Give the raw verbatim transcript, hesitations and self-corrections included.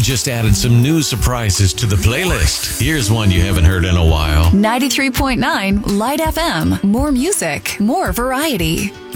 just added some new surprises to the playlist. Here's one you haven't heard in a while. ninety-three point nine Light F M. More music, more variety.